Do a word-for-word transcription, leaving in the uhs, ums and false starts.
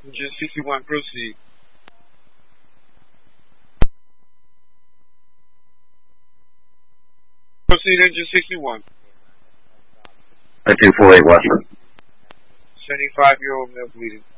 Engine sixty-one, proceed. Proceed, engine sixty-one. I two four eight Western. seventy-five-year-old male bleeding.